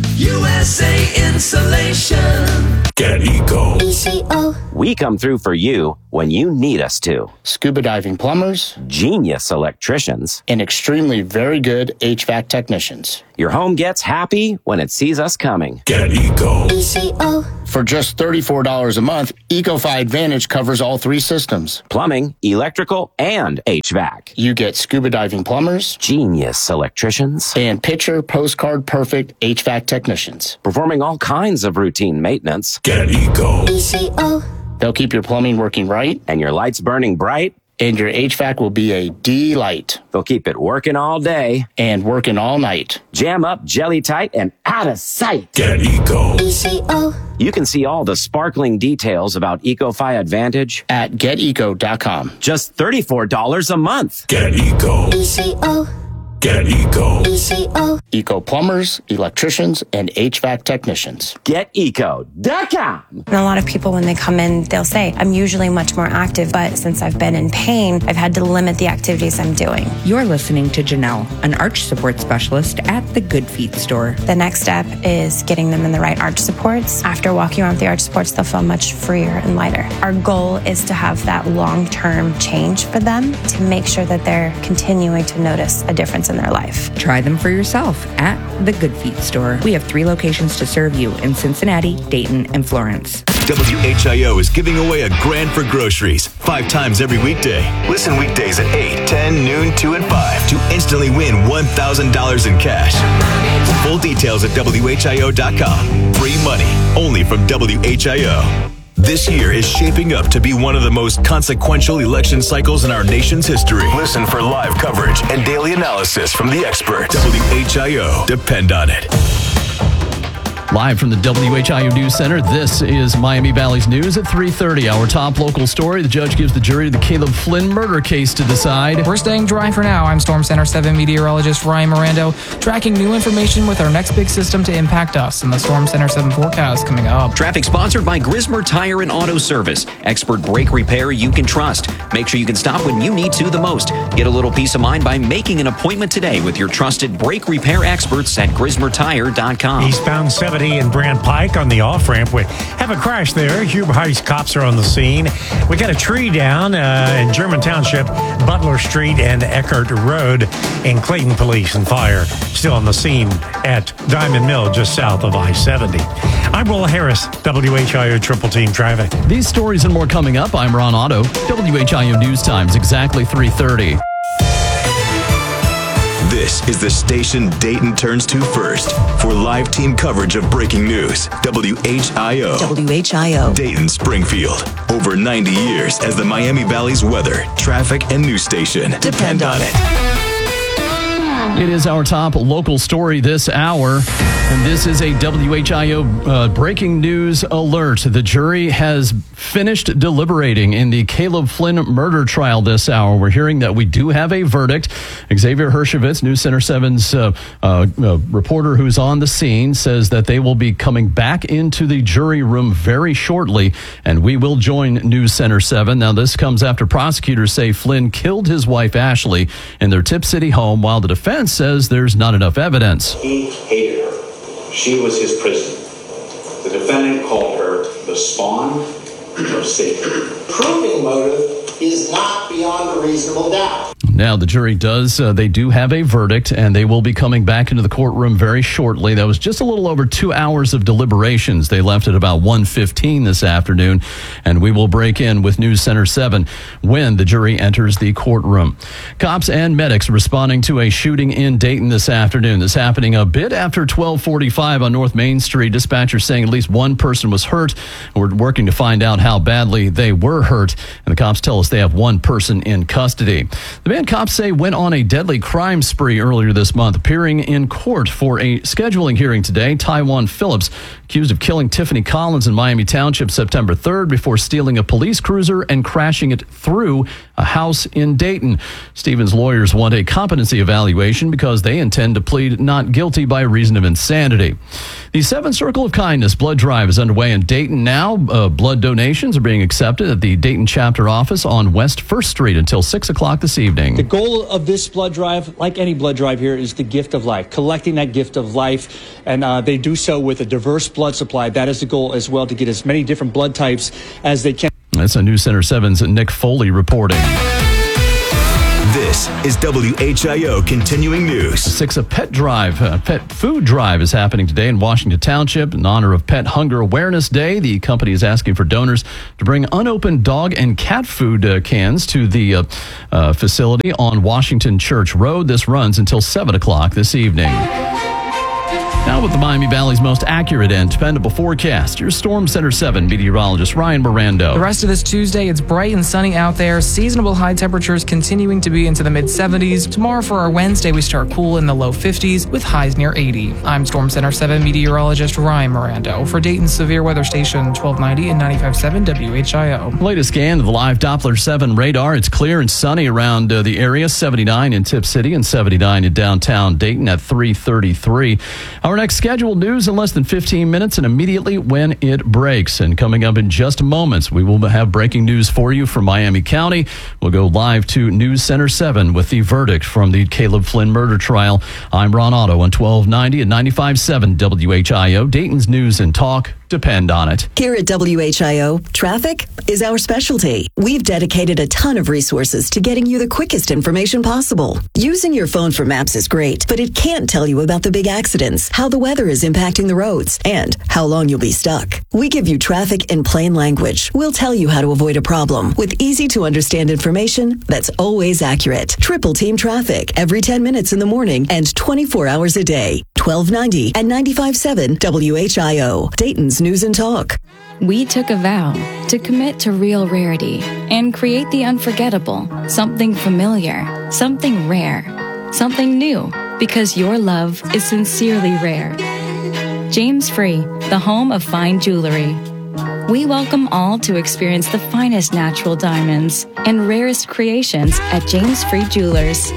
USA Insulation. Get Eco. We come through for you when you need us to. Scuba diving plumbers, Genius electricians, and extremely very good HVAC technicians. Your home gets happy when it sees us coming. Get Eco. For just $34 a month, EcoFi Advantage covers all three systems: plumbing, electrical, and HVAC. You get scuba diving plumbers, Genius electricians, and picture postcard perfect HVAC technicians, performing all kinds of routine maintenance. Get Eco. They'll keep your plumbing working right, and your lights burning bright, and your HVAC will be a delight. They'll keep it working all day and working all night. Jam up, jelly tight, and out of sight. Get Eco. You can see all the sparkling details about EcoFi Advantage at geteco.com. Just $34 a month. Get Eco. Get Eco. Eco plumbers, electricians, and HVAC technicians. GetEco.com. And a lot of people, when they come in, they'll say, I'm usually much more active, but since I've been in pain, I've had to limit the activities I'm doing. You're listening to Janelle, an arch support specialist at the Good Feet store. The next step is getting them in the right arch supports. After walking around with the arch supports, they'll feel much freer and lighter. Our goal is to have that long-term change for them to make sure that they're continuing to notice a difference in their life. Try them for yourself at the Good Feet store. We have 3 locations to serve you in Cincinnati, Dayton, and Florence. WHIO is giving away a grand for groceries 5 times every weekday. Listen weekdays at 8, 10, noon, 2, and 5 to instantly win $1,000 in cash. Full details at WHIO.com. Free money only from WHIO. This year is shaping up to be one of the most consequential election cycles in our nation's history. Listen for live coverage and daily analysis from the experts. WHIO. Depend on it. Live from the WHIO News Center, this is Miami Valley's News at 3:30. Our top local story, the judge gives the jury the Caleb Flynn murder case to decide. We're staying dry for now. I'm Storm Center 7 meteorologist Ryan Mirando, tracking new information with our next big system to impact us and the Storm Center 7 forecast coming up. Traffic sponsored by Grismer Tire and Auto Service. Expert brake repair you can trust. Make sure you can stop when you need to the most. Get a little peace of mind by making an appointment today with your trusted brake repair experts at GrismerTire.com. Eastbound 70 and Brand Pike on the off-ramp. We have a crash there. Huber Heights cops are on the scene. We got a tree down in German Township, Butler Street and Eckert Road, and Clayton Police and Fire still on the scene at Diamond Mill just south of I-70. I'm Will Harris, WHIO Triple Team Traffic. These stories and more coming up. I'm Ron Otto. WHIO News Times, exactly 3:30. This is the station Dayton turns to first for live team coverage of breaking news. WHIO. WHIO. Dayton, Springfield. Over 90 years as the Miami Valley's weather, traffic, and news station. Depend on it. It is our top local story this hour, and this is a WHIO breaking news alert. The jury has finished deliberating in the Caleb Flynn murder trial this hour. We're hearing that we do have a verdict. Xavier Hershovitz, News Center 7's reporter who's on the scene, says that they will be coming back into the jury room very shortly, and we will join News Center 7. Now, this comes after prosecutors say Flynn killed his wife, Ashley, in their Tip City home, while the defense says there's not enough evidence. He hated her. She was his prisoner. The defendant called her the spawn of Satan. Proving motive is not beyond a reasonable doubt. Now, the jury they do have a verdict, and they will be coming back into the courtroom very shortly. That was just a little over 2 hours of deliberations. They left at about 1:15 this afternoon, and we will break in with News Center 7 when the jury enters the courtroom. Cops and medics responding to a shooting in Dayton this afternoon. This happening a bit after 12:45 on North Main Street. Dispatchers saying at least one person was hurt. We're working to find out how badly they were hurt, and the cops tell us They have one person in custody. The man cops say went on a deadly crime spree earlier this month, appearing in court for a scheduling hearing today. Taiwan Phillips, accused of killing Tiffany Collins in Miami Township September 3rd before stealing a police cruiser and crashing it through a house in Dayton. Stevens' lawyers want a competency evaluation because they intend to plead not guilty by reason of insanity. The Seventh Circle of Kindness blood drive is underway in Dayton now. Blood donations are being accepted at the Dayton chapter office on West 1st Street until 6 o'clock this evening. The goal of this blood drive, like any blood drive here, is the gift of life, collecting that gift of life. And they do so with a diverse blood supply. That is the goal as well, to get as many different blood types as they can. That's a News Center 7's Nick Foley reporting. This is WHIO Continuing News. 6 a pet drive, pet food drive is happening today in Washington Township in honor of Pet Hunger Awareness Day. The company is asking for donors to bring unopened dog and cat food cans to the facility on Washington Church Road. This runs until 7 o'clock this evening. Now with the Miami Valley's most accurate and dependable forecast, your Storm Center 7 meteorologist Ryan Mirando. The rest of this Tuesday, it's bright and sunny out there. Seasonable high temperatures continuing to be into the mid-70s. Tomorrow for our Wednesday, we start cool in the low 50s with highs near 80. I'm Storm Center 7 meteorologist Ryan Mirando for Dayton's Severe Weather Station 1290 and 95.7 WHIO. Latest scan of the live Doppler 7 radar. It's clear and sunny around the area. 79 in Tip City and 79 in downtown Dayton at 3:33. Our next scheduled news in less than 15 minutes and immediately when it breaks. And coming up in just moments, we will have breaking news for you from Miami County. We'll go live to News Center 7 with the verdict from the Caleb Flynn murder trial. I'm Ron Otto on 1290 and 95.7 WHIO. Dayton's News and Talk. Depend on it. Here at WHIO, traffic is our specialty. We've dedicated a ton of resources to getting you the quickest information possible. Using your phone for maps is great, but it can't tell you about the big accidents, how the weather is impacting the roads, and how long you'll be stuck. We give you traffic in plain language. We'll tell you how to avoid a problem with easy to understand information that's always accurate. Triple Team Traffic every 10 minutes in the morning and 24 hours a day. 1290 and 95.7 WHIO. Dayton's News and Talk. We took a vow to commit to real rarity and create the unforgettable, something familiar, something rare, something new, because your love is sincerely rare. James Free, the home of fine jewelry. We welcome all to experience the finest natural diamonds and rarest creations at James Free Jewelers.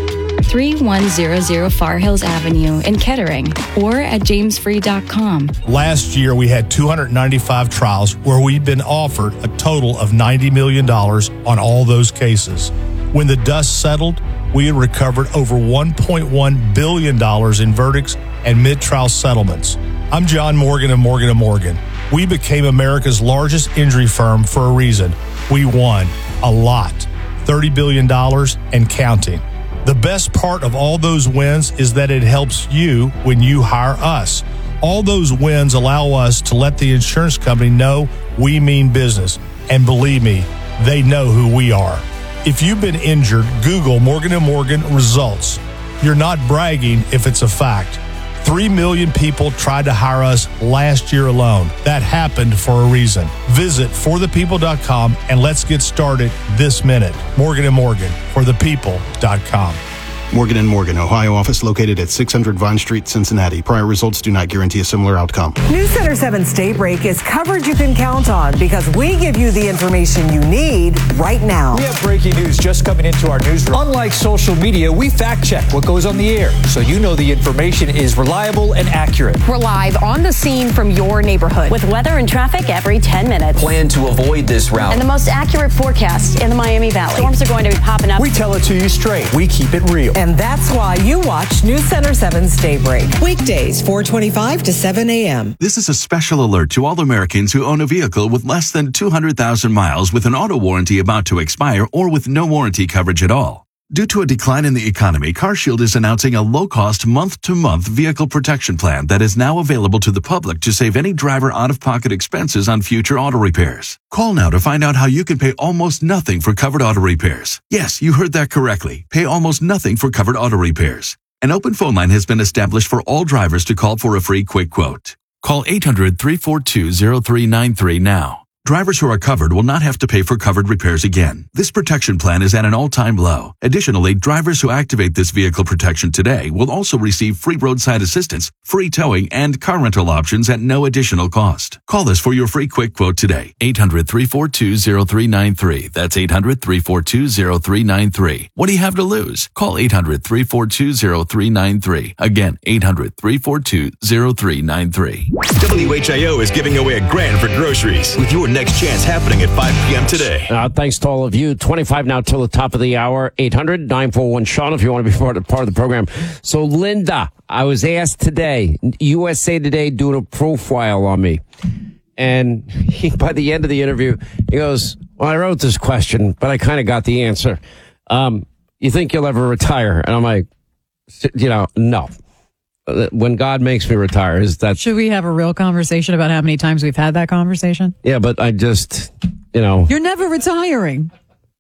3100 Far Hills Avenue in Kettering or at jamesfree.com. Last year, we had 295 trials where we've been offered a total of $90 million on all those cases. When the dust settled, we had recovered over $1.1 billion in verdicts and mid-trial settlements. I'm John Morgan of Morgan & Morgan. We became America's largest injury firm for a reason. We won a lot, $30 billion and counting. The best part of all those wins is that it helps you when you hire us. All those wins allow us to let the insurance company know we mean business. And believe me, they know who we are. If you've been injured, Google Morgan & Morgan results. You're not bragging if it's a fact. 3 million people tried to hire us last year alone. That happened for a reason. Visit forthepeople.com and let's get started this minute. Morgan & Morgan, forthepeople.com. Morgan & Morgan, Ohio office located at 600 Vine Street, Cincinnati. Prior results do not guarantee a similar outcome. News Center 7's Day Break is coverage you can count on because we give you the information you need right now. We have breaking news just coming into our newsroom. Unlike social media, we fact check what goes on the air so you know the information is reliable and accurate. We're live on the scene from your neighborhood with weather and traffic every 10 minutes. Plan to avoid this route. And the most accurate forecast in the Miami Valley. Storms are going to be popping up. We tell it to you straight. We keep it real. And that's why you watch News Center 7's Day Break. Weekdays, 4:25 to 7 a.m. This is a special alert to all Americans who own a vehicle with less than 200,000 miles with an auto warranty about to expire or with no warranty coverage at all. Due to a decline in the economy, CarShield is announcing a low-cost month-to-month vehicle protection plan that is now available to the public to save any driver out-of-pocket expenses on future auto repairs. Call now to find out how you can pay almost nothing for covered auto repairs. Yes, you heard that correctly. Pay almost nothing for covered auto repairs. An open phone line has been established for all drivers to call for a free quick quote. Call 800-342-0393 now. Drivers who are covered will not have to pay for covered repairs again. This protection plan is at an all-time low. Additionally, drivers who activate this vehicle protection today will also receive free roadside assistance, free towing, and car rental options at no additional cost. Call us for your free quick quote today. 800-342-0393. That's 800-342-0393. What do you have to lose? Call 800-342-0393. Again, 800-342-0393. WHIO is giving away $1,000 for groceries with your next chance happening at 5 p.m. today. Thanks to all of you. 25 now till the top of the hour. 800-941-SEAN if you want to be part of the program. So, Linda, I was asked today, USA Today doing a profile on me. And by the end of the interview, he goes, well, I wrote this question, but I kind of got the answer. You think you'll ever retire? And I'm like, no. When God makes me retire, is that... Should we have a real conversation about how many times we've had that conversation? Yeah, but I just, You're never retiring.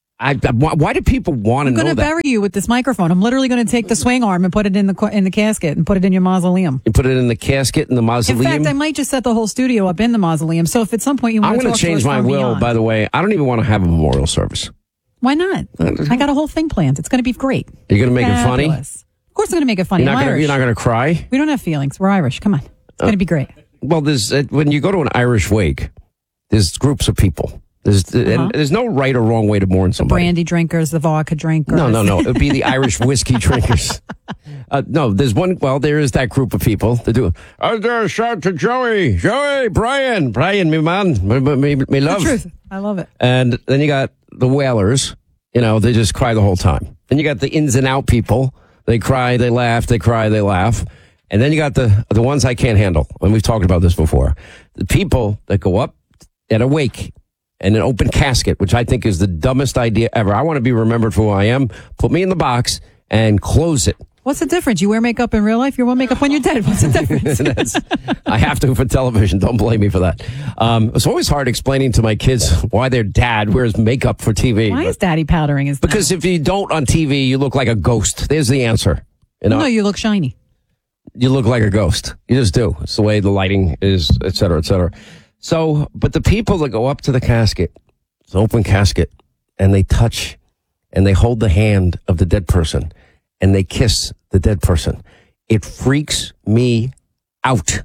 Why do people want to know that? I'm going to bury you with this microphone. I'm literally going to take the swing arm and put it in the casket and put it in your mausoleum. You put it in the casket in the mausoleum? In fact, I might just set the whole studio up in the mausoleum. So if at some point you want to talk to us, I'm going to change my will, beyond. By the way. I don't even want to have a memorial service. Why not? I got a whole thing planned. It's going to be great. You're going to make it funny? Of course I'm going to make it funny. You're not going to cry? We don't have feelings. We're Irish. Come on. It's going to be great. Well, when you go to an Irish wake, there's groups of people. There's no right or wrong way to mourn somebody. The brandy drinkers, the vodka drinkers. No. It would be the Irish whiskey drinkers. No, there's one. Well, there is that group of people that do. Out there, shout to Joey, Brian, me man, me love. The truth. I love it. And then you got the wailers. They just cry the whole time. Then you got the ins and out people. They cry, they laugh, they cry, they laugh. And then you got the ones I can't handle. And we've talked about this before. The people that go up at a wake and an open casket, which I think is the dumbest idea ever. I want to be remembered for who I am. Put me in the box and close it. What's the difference? You wear makeup in real life, you wear makeup when you're dead. What's the difference? I have to for television. Don't blame me for that. It's always hard explaining to my kids why their dad wears makeup for TV. Why is daddy powdering his Because if you don't on TV, you look like a ghost. There's the answer. No, you look shiny. You look like a ghost. You just do. It's the way the lighting is, et cetera, et cetera. So, but the people that go up to the casket, it's an open casket, and they touch and they hold the hand of the dead person and they kiss the dead person. It freaks me out.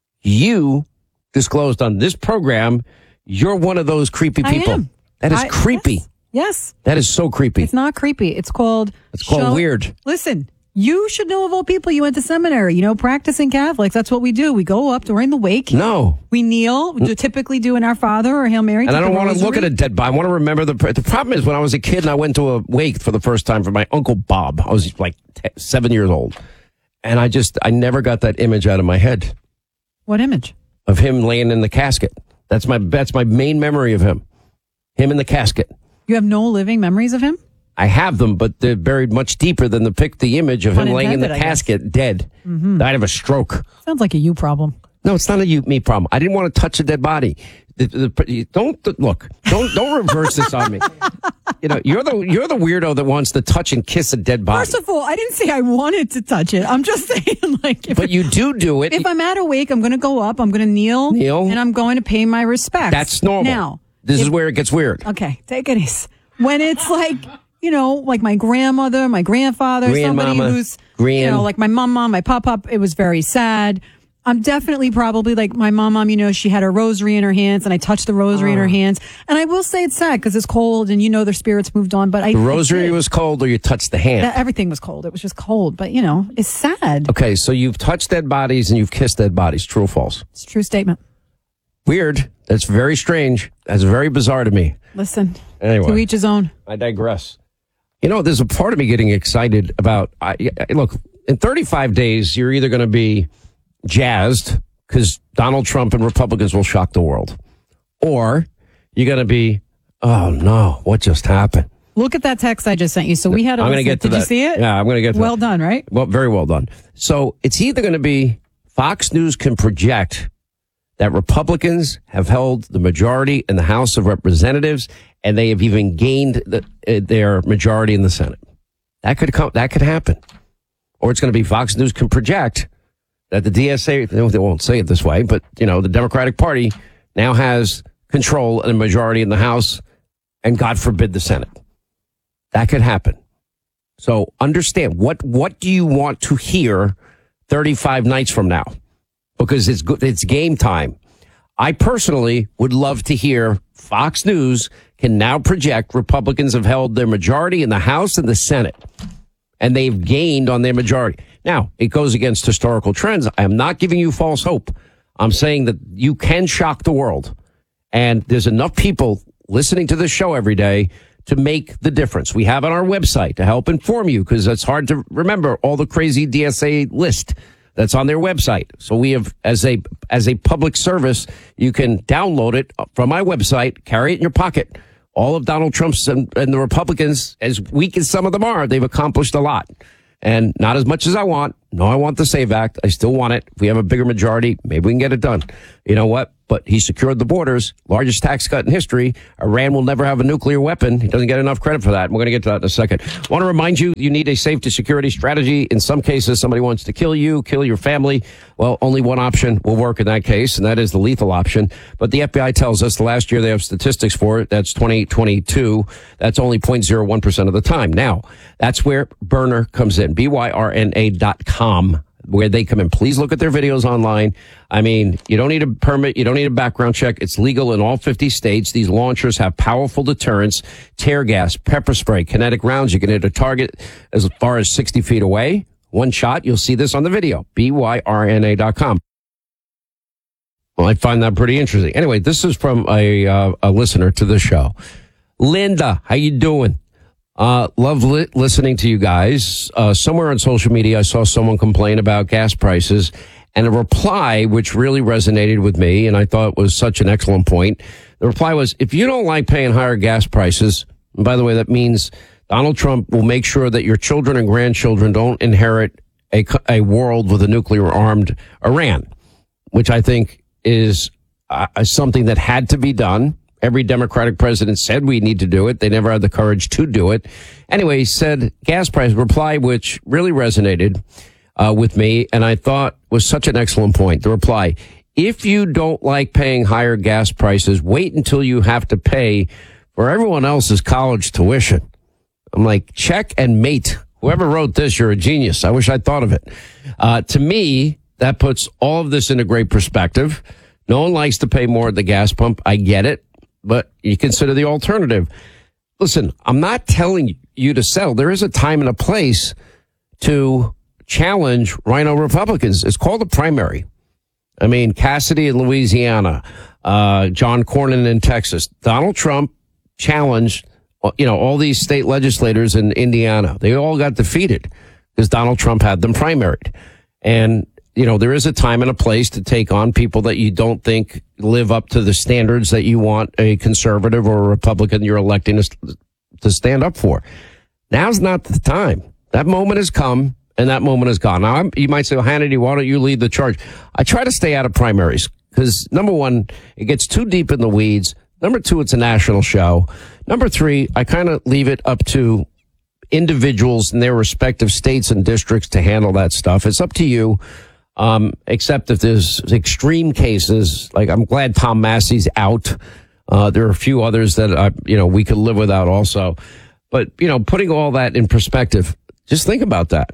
You disclosed on this program, you're one of those creepy people. I am. That is creepy. Yes. That is so creepy. It's not creepy. It's called weird. Listen, you should know of all people. You went to seminary, practicing Catholics. That's what we do. We go up during the wake. No. We kneel. We typically do an Our Father or Hail Mary. And I don't want to look at a dead body. I want to remember the problem is when I was a kid and I went to a wake for the first time for my Uncle Bob. I was like 7 years old. And I never got that image out of my head. What image? Of him laying in the casket. That's my main memory of him. Him in the casket. You have no living memories of him? I have them, but they're buried much deeper than the image of him laying in the casket, dead. Mm-hmm. Died of a stroke. Sounds like a you problem. No, it's not a me problem. I didn't want to touch a dead body. Don't reverse this on me. You're the weirdo that wants to touch and kiss a dead body. First of all, I didn't say I wanted to touch it. I'm just saying, but you do it. If I'm at a wake, I'm going to go up. I'm going to kneel, and I'm going to pay my respects. That's normal. Now, this is where it gets weird. Okay, take it easy. When it's like my grandmother, my grandfather, somebody who's, like my mom, my pop, it was very sad. I'm definitely probably like my mom, she had her rosary in her hands and I touched the rosary in her hands. And I will say it's sad because it's cold and their spirits moved on. But the rosary was cold or you touched the hand? Everything was cold. It was just cold. But, it's sad. Okay, so you've touched dead bodies and you've kissed dead bodies. True or false? It's a true statement. Weird. That's very strange. That's very bizarre to me. Listen, anyway, to each his own. I digress. There's a part of me getting excited about, look, in 35 days, you're either going to be jazzed because Donald Trump and Republicans will shock the world, or you're going to be, oh no, what just happened? Look at that text I just sent you. So we had I'm going to get to that. Did you see it? Yeah, I'm going to get to Well done, right? Well, very well done. So it's either going to be Fox News can project that Republicans have held the majority in the House of Representatives, and they have even gained their majority in the Senate. That could happen. Or it's going to be Fox News can project that the DSA, they won't say it this way, but, the Democratic Party now has control and a majority in the House, and God forbid the Senate. That could happen. So understand, what do you want to hear 35 nights from now? Because it's game time. I personally would love to hear Fox News can now project Republicans have held their majority in the House and the Senate, and they've gained on their majority. Now, it goes against historical trends. I am not giving you false hope. I'm saying that you can shock the world, and there's enough people listening to this show every day to make the difference. We have on our website to help inform you, because it's hard to remember all the crazy DSA list that's on their website. So we have, as a public service, you can download it from my website, carry it in your pocket. All of Donald Trump's and the Republicans, as weak as some of them are, they've accomplished a lot. And not as much as I want. No, I want the SAVE Act. I still want it. If we have a bigger majority, maybe we can get it done. You know what? But he secured the borders, largest tax cut in history. Iran will never have a nuclear weapon. He doesn't get enough credit for that. We're going to get to that in a second. I want to remind you, you need a safety security strategy. In some cases, somebody wants to kill you, kill your family. Well, only one option will work in that case, and that is the lethal option. But the FBI tells us the last year they have statistics for it. That's 2022. That's only 0.01% of the time. Now, that's where Byrna comes in. BYRNA.com. Where they come in. Please look at their videos online. I mean, you don't need a permit. You don't need a background check. It's legal in all 50 states. These launchers have powerful deterrents, tear gas, pepper spray, kinetic rounds. You can hit a target as far as 60 feet away. One shot. You'll see this on the video. BYRNA.com. Well, I find that pretty interesting. Anyway, this is from a listener to the show. Linda, how you doing? Love listening to you guys. Somewhere on social media, I saw someone complain about gas prices, and a reply which really resonated with me, and I thought was such an excellent point. The reply was, if you don't like paying higher gas prices, and by the way, that means Donald Trump will make sure that your children and grandchildren don't inherit a world with a nuclear-armed Iran, which I think is something that had to be done. Every Democratic president said we need to do it. They never had the courage to do it. Anyway, he said gas price reply, which really resonated with me, and I thought was such an excellent point. The reply, if you don't like paying higher gas prices, wait until you have to pay for everyone else's college tuition. I'm like, check and mate. Whoever wrote this, you're a genius. I wish I'd thought of it. To me, that puts all of this into great perspective. No one likes to pay more at the gas pump. I get it. But you consider the alternative. Listen, I'm not telling you to settle. There is a time and a place to challenge Rhino Republicans. It's called a primary. I mean, Cassidy in Louisiana, John Cornyn in Texas. Donald Trump challenged, all these state legislators in Indiana. They all got defeated because Donald Trump had them primaried. And there is a time and a place to take on people that you don't think live up to the standards that you want a conservative or a Republican you're electing to stand up for. Now's not the time. That moment has come and that moment is gone. Now, you might say, well, Hannity, why don't you lead the charge? I try to stay out of primaries because, number one, it gets too deep in the weeds. Number two, it's a national show. Number three, I kind of leave it up to individuals in their respective states and districts to handle that stuff. It's up to you. Except if there's extreme cases, like I'm glad Tom Massey's out. There are a few others that, we could live without also. But, putting all that in perspective, just think about that.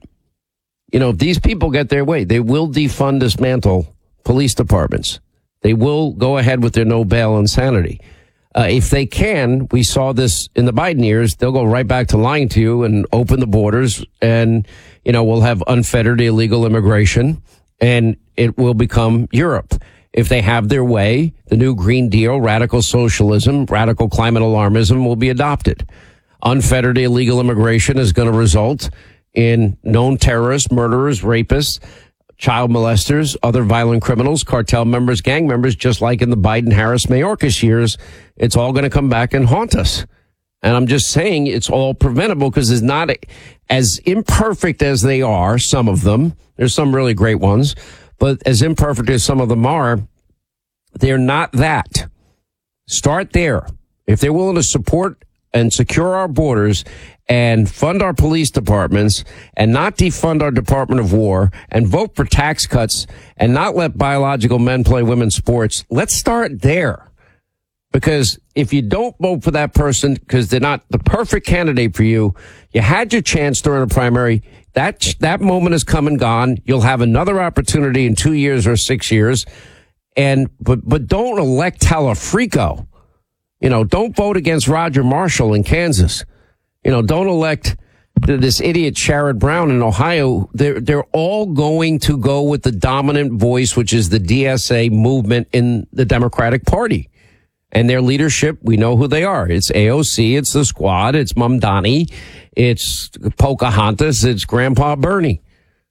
If these people get their way, they will defund, dismantle police departments. They will go ahead with their no bail insanity. If they can, we saw this in the Biden years, they'll go right back to lying to you and open the borders and, we'll have unfettered illegal immigration. And it will become Europe. If they have their way, the new Green Deal, radical socialism, radical climate alarmism will be adopted. Unfettered illegal immigration is going to result in known terrorists, murderers, rapists, child molesters, other violent criminals, cartel members, gang members, just like in the Biden-Harris Mayorkas years. It's all going to come back and haunt us. And I'm just saying it's all preventable because it's not as imperfect as they are, some of them. There's some really great ones. But as imperfect as some of them are, they're not that. Start there. If they're willing to support and secure our borders and fund our police departments and not defund our Department of War and vote for tax cuts and not let biological men play women's sports, let's start there. Because if you don't vote for that person because they're not the perfect candidate for you, you had your chance during a primary. That moment has come and gone. You'll have another opportunity in 2 years or 6 years. But don't elect Talafrico. Don't vote against Roger Marshall in Kansas. Don't elect this idiot Sherrod Brown in Ohio. They're all going to go with the dominant voice, which is the DSA movement in the Democratic Party. And their leadership, we know who they are. It's AOC, it's the Squad, it's Mamdani, it's Pocahontas, it's Grandpa Bernie.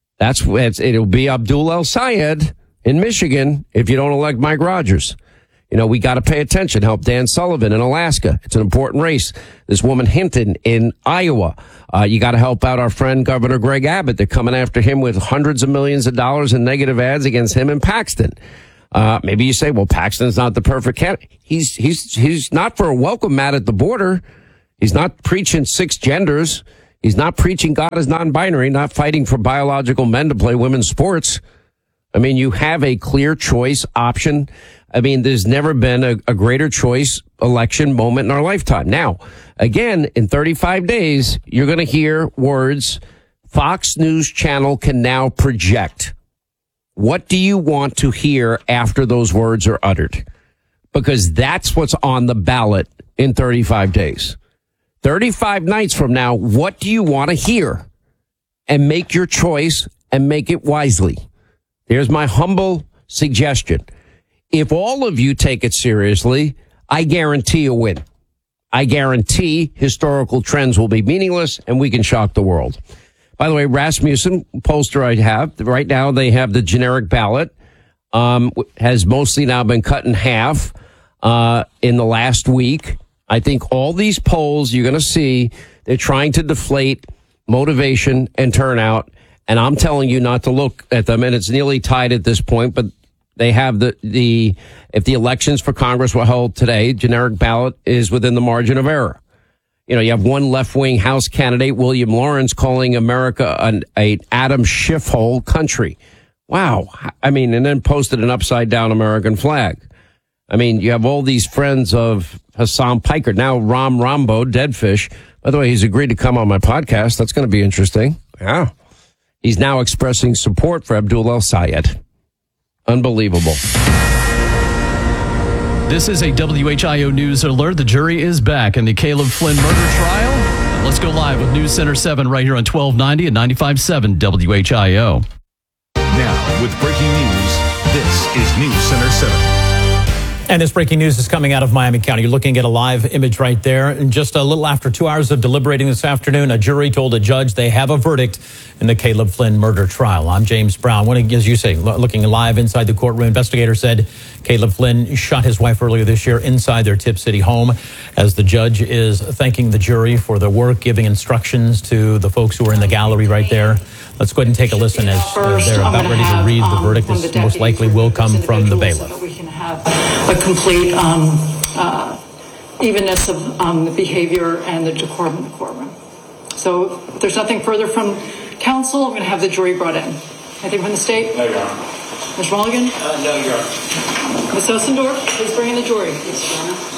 It'll be Abdul El Sayed in Michigan if you don't elect Mike Rogers. We got to pay attention. Help Dan Sullivan in Alaska. It's an important race. This woman Hinton in Iowa. You got to help out our friend Governor Greg Abbott. They're coming after him with hundreds of millions of dollars in negative ads against him and Paxton. Maybe you say, well, Paxton's not the perfect candidate. He's not for a welcome mat at the border. He's not preaching 6 genders. He's not preaching God is non-binary, not fighting for biological men to play women's sports. I mean, you have a clear choice option. I mean, there's never been a greater choice election moment in our lifetime. Now, again, in 35 days, you're going to hear words Fox News Channel can now project. What do you want to hear after those words are uttered? Because that's what's on the ballot in 35 days. 35 nights from now, what do you want to hear? And make your choice and make it wisely. Here's my humble suggestion. If all of you take it seriously, I guarantee a win. I guarantee historical trends will be meaningless and we can shock the world. By the way, Rasmussen poster I have right now, they have the generic ballot, has mostly now been cut in half, in the last week. I think all these polls you're going to see, they're trying to deflate motivation and turnout. And I'm telling you not to look at them. And it's nearly tied at this point, but they have if the elections for Congress were held today, generic ballot is within the margin of error. You have one left-wing House candidate, William Lawrence, calling America an Adam Schiff hole country. Wow. I mean, and then posted an upside-down American flag. I mean, you have all these friends of Hassan Piker. Now, Ram Rambo, Deadfish. By the way, he's agreed to come on my podcast. That's going to be interesting. Yeah. He's now expressing support for Abdul El Sayed. Unbelievable. This is a WHIO News Alert. The jury is back in the Caleb Flynn murder trial. Let's go live with News Center 7 right here on 1290 and 95.7 WHIO. Now, with breaking news, this is News Center 7. And this breaking news is coming out of Miami County. You're looking at a live image right there. And just a little after 2 hours of deliberating this afternoon, a jury told a judge they have a verdict in the Caleb Flynn murder trial. I'm James Brown. As you say, looking live inside the courtroom, investigators said Caleb Flynn shot his wife earlier this year inside their Tip City home. As the judge is thanking the jury for their work, giving instructions to the folks who are in the gallery right there. Let's go ahead and take a listen as they're about ready to read the verdict. This most likely will come from the bailiff. So we can have a complete evenness of the behavior and the decorum in the courtroom. So if there's nothing further from counsel, I'm going to have the jury brought in. Anything from the state? No, Your Honor. Ms. Mulligan? No, Your Honor. Ms. Osendorf, please bring in the jury. Yes, Your Honor.